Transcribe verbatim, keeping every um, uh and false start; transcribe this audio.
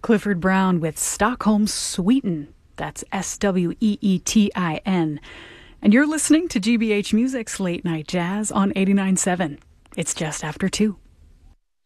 Clifford Brown with Stockholm Sweetin'. That's S W E E T I N. And you're listening to G B H Music's Late Night Jazz on eighty-nine point seven. It's just after two.